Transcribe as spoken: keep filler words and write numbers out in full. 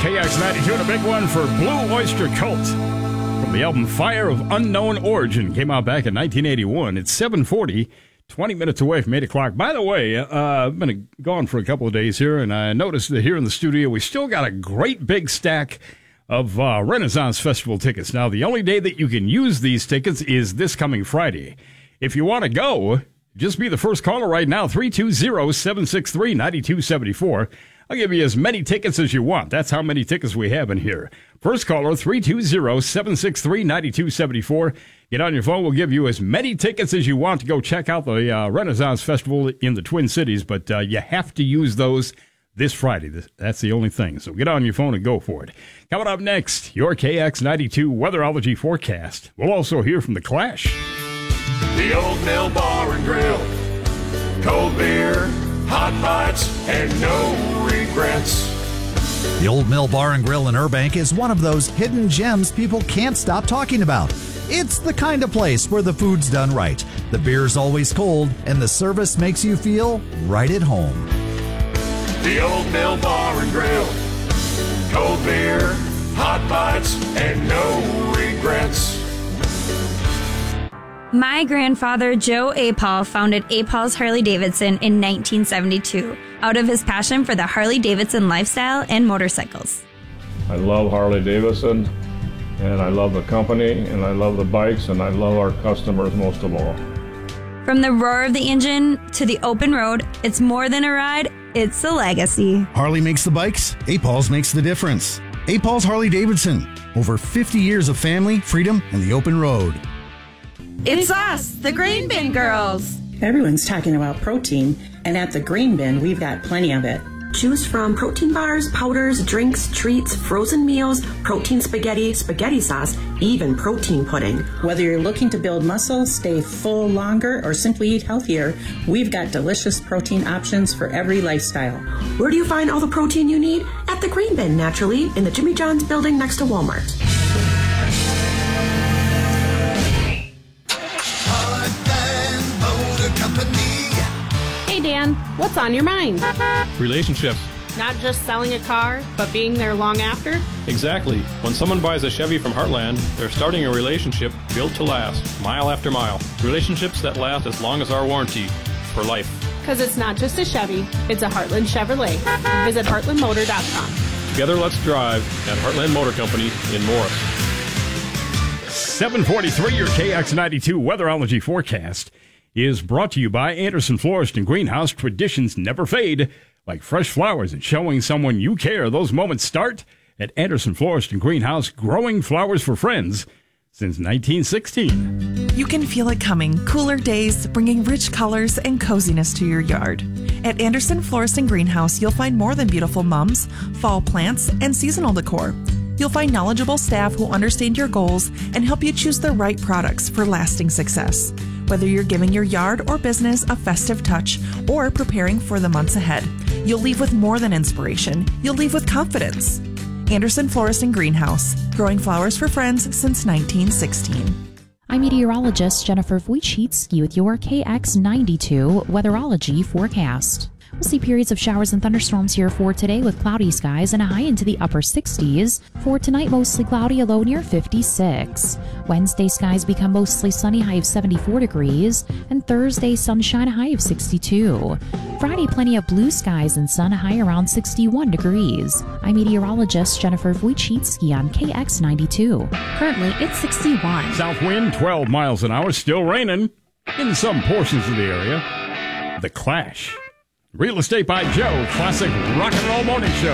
K X ninety-two, and a big one for Blue Oyster Cult. From the album Fire of Unknown Origin, came out back in nineteen eighty-one. It's seven forty, twenty minutes away from eight o'clock. By the way, uh, I've been gone for a couple of days here, and I noticed that here in the studio, we still got a great big stack of uh, Renaissance Festival tickets. Now, the only day that you can use these tickets is this coming Friday. If you want to go, just be the first caller right now, three two zero, seven six three, nine two seven four. I'll give you as many tickets as you want. That's how many tickets we have in here. First caller, three two zero, seven six three, nine two seven four. Get on your phone. We'll give you as many tickets as you want to go check out the uh, Renaissance Festival in the Twin Cities, but uh, you have to use those this Friday. That's the only thing. So get on your phone and go for it. Coming up next, your K X ninety-two weatherology forecast. We'll also hear from The Clash. The Old Mill Bar and Grill. Cold beer, hot bites, and no regrets. The Old Mill Bar and Grill in Burbank is one of those hidden gems people can't stop talking about. It's the kind of place where the food's done right, the beer's always cold, and the service makes you feel right at home. The Old Mill Bar and Grill. Cold beer, hot bites, and no regrets. My grandfather, Joe Apal, founded Apal's Harley-Davidson in nineteen seventy-two out of his passion for the Harley-Davidson lifestyle and motorcycles. I love Harley-Davidson, and I love the company, and I love the bikes, and I love our customers most of all. From the roar of the engine to the open road, it's more than a ride, it's a legacy. Harley makes the bikes, Apal's makes the difference. Apal's Harley-Davidson, over fifty years of family, freedom, and the open road. It's us, the Green Bin Girls. Everyone's talking about protein, and at the Green Bin, we've got plenty of it. Choose from protein bars, powders, drinks, treats, frozen meals, protein spaghetti, spaghetti sauce, even protein pudding. Whether you're looking to build muscle, stay full longer, or simply eat healthier, we've got delicious protein options for every lifestyle. Where do you find all the protein you need? At the Green Bin, naturally, in the Jimmy John's building next to Walmart. Hey Dan, what's on your mind? Relationships. Not just selling a car, but being there long after? Exactly. When someone buys a Chevy from Heartland, they're starting a relationship built to last, mile after mile. Relationships that last as long as our warranty, for life. Because it's not just a Chevy, it's a Heartland Chevrolet. Visit heartland motor dot com. Together let's drive at Heartland Motor Company in Morris. seven forty-three, your K X ninety-two weatherology forecast is brought to you by Anderson Florist and Greenhouse. Traditions never fade. Like fresh flowers and showing someone you care, those moments start at Anderson Florist and Greenhouse, growing flowers for friends since nineteen sixteen. You can feel it coming. Cooler days, bringing rich colors and coziness to your yard. At Anderson Florist and Greenhouse, you'll find more than beautiful mums, fall plants, and seasonal decor. You'll find knowledgeable staff who understand your goals and help you choose the right products for lasting success. Whether you're giving your yard or business a festive touch or preparing for the months ahead, you'll leave with more than inspiration. You'll leave with confidence. Anderson Florist and Greenhouse, growing flowers for friends since nineteen sixteen. I'm meteorologist Jennifer Wojcicki with your K X ninety-two weatherology forecast. We'll see periods of showers and thunderstorms here for today with cloudy skies and a high into the upper sixties. For tonight, mostly cloudy, a low near fifty-six. Wednesday, skies become mostly sunny, high of seventy-four degrees. And Thursday, sunshine, a high of sixty-two. Friday, plenty of blue skies and sun, a high around sixty-one degrees. I'm meteorologist Jennifer Wojcicki on K X ninety-two. Currently, it's sixty-one. South wind, twelve miles an hour, still raining in some portions of the area. The Clash. Real Estate by Joe, classic rock and roll morning show.